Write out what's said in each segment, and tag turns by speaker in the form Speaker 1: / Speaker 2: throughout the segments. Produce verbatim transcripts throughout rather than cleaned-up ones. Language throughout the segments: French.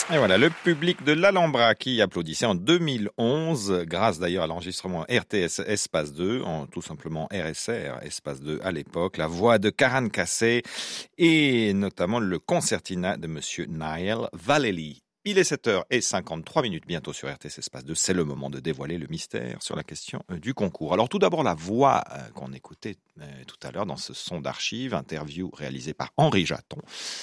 Speaker 1: Et voilà, le public de l'Alhambra qui applaudissait en deux mille onze, grâce d'ailleurs à l'enregistrement R T S Espace deux, en tout simplement R S R Espace deux à l'époque, la voix de Karan Kassé et notamment le concertina de Monsieur Niall Vallely. Il est sept heures cinquante-trois minutes bientôt sur R T S Espace deux. C'est le moment de dévoiler le mystère sur la question du concours. Alors tout d'abord la voix qu'on écoutait tout à l'heure dans ce son d'archives, interview réalisé par Henri Jaton.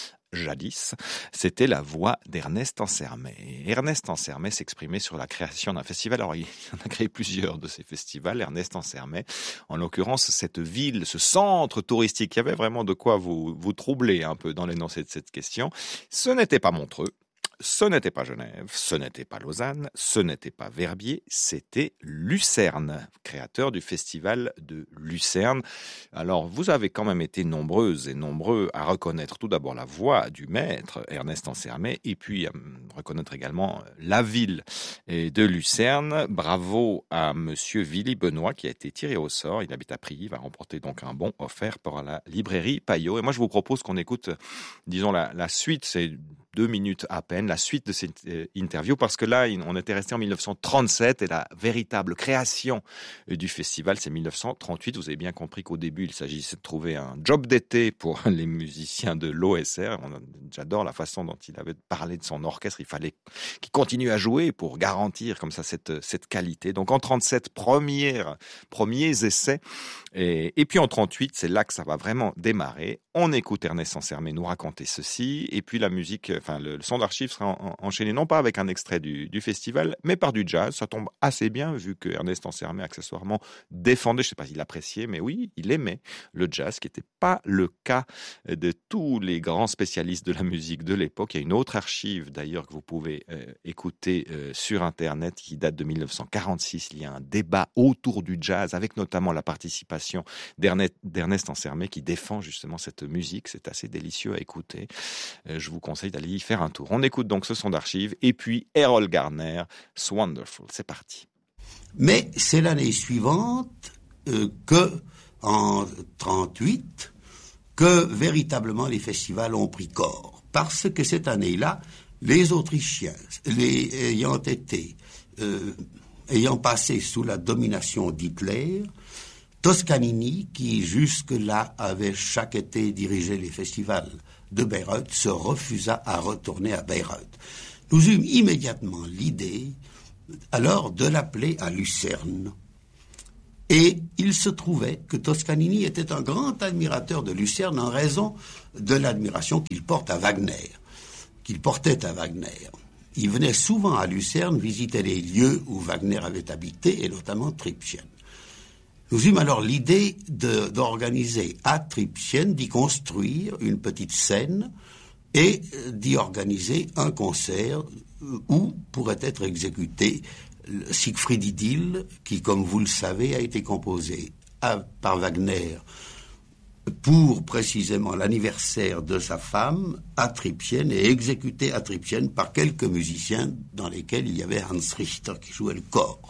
Speaker 1: Jadis, c'était la voix d'Ernest Ansermet. Et Ernest Ansermet s'exprimait sur la création d'un festival. Alors, il en a créé plusieurs de ces festivals, Ernest Ansermet. En l'occurrence, cette ville, ce centre touristique, il y avait vraiment de quoi vous, vous troubler un peu dans l'énoncé de cette question. Ce n'était pas Montreux. Ce n'était pas Genève, ce n'était pas Lausanne, ce n'était pas Verbier, c'était Lucerne, créateur du festival de Lucerne. Alors, vous avez quand même été nombreuses et nombreux à reconnaître tout d'abord la voix du maître, Ernest Ansermet, et puis à reconnaître également la ville de Lucerne. Bravo à monsieur Willy Benoît qui a été tiré au sort. Il habite à Prilly, il va remporter donc un bon offert pour la librairie Payot. Et moi, je vous propose qu'on écoute, disons, la, la suite, c'est deux minutes à peine, la suite de cette interview, parce que là, on était resté en mille neuf cent trente-sept et la véritable création du festival, c'est mille neuf cent trente-huit. Vous avez bien compris qu'au début, il s'agissait de trouver un job d'été pour les musiciens de l'O S R. J'adore la façon dont il avait parlé de son orchestre. Il fallait qu'il continue à jouer pour garantir comme ça cette, cette qualité. Donc en trente-sept, première, premiers essais. Et, et puis en trente-huit, c'est là que ça va vraiment démarrer. On écoute Ernest Ansermet nous raconter ceci, et puis la musique, enfin le, le son d'archives sera en, en, enchaîné non pas avec un extrait du, du festival, mais par du jazz. Ça tombe assez bien vu que Ernest Ansermet accessoirement défendait, je sais pas s'il appréciait, mais oui, il aimait le jazz, qui n'était pas le cas de tous les grands spécialistes de la musique de l'époque. Il y a une autre archive d'ailleurs que vous pouvez euh, écouter euh, sur Internet qui date de mille neuf cent quarante-six. Il y a un débat autour du jazz avec notamment la participation d'Ernest, d'Ernest Ansermet qui défend justement cette musique. C'est assez délicieux à écouter. Euh, je vous conseille d'aller y faire un tour. On écoute donc ce son d'archives et puis Errol Garner, Wonderful. C'est parti.
Speaker 2: Mais c'est l'année suivante euh, que, en trente-huit, que véritablement les festivals ont pris corps. Parce que cette année-là, les Autrichiens, les ayant été, euh, ayant passé sous la domination d'Hitler, Toscanini, qui jusque-là avait chaque été dirigé les festivals de Bayreuth, se refusa à retourner à Bayreuth. Nous eûmes immédiatement l'idée, alors, de l'appeler à Lucerne. Et il se trouvait que Toscanini était un grand admirateur de Lucerne en raison de l'admiration qu'il porte à Wagner, qu'il portait à Wagner. Il venait souvent à Lucerne visiter les lieux où Wagner avait habité, et notamment Tripschen. Nous eûmes alors l'idée de, d'organiser à Tripschen, d'y construire une petite scène et d'y organiser un concert où pourrait être exécuté Siegfried Idyll, qui, comme vous le savez, a été composé à, par Wagner pour précisément l'anniversaire de sa femme à Tripschen et exécuté à Tripschen par quelques musiciens dans lesquels il y avait Hans Richter qui jouait le cor.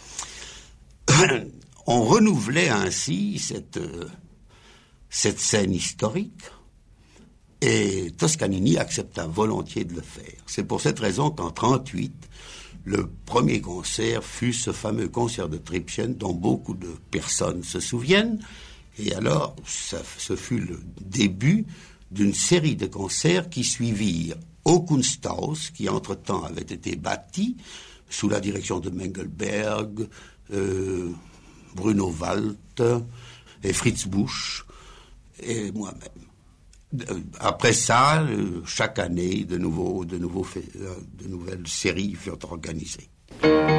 Speaker 2: On renouvelait ainsi cette, euh, cette scène historique et Toscanini accepta volontiers de le faire. C'est pour cette raison qu'en trente-huit, le premier concert fut ce fameux concert de Tripschen dont beaucoup de personnes se souviennent. Et alors, ça, ce fut le début d'une série de concerts qui suivirent au Kunsthaus, qui entre-temps avait été bâti sous la direction de Mengelberg, euh, Bruno Walter et Fritz Busch et moi-même. Après ça, chaque année, de, nouveaux, de, nouveaux, de nouvelles séries furent organisées.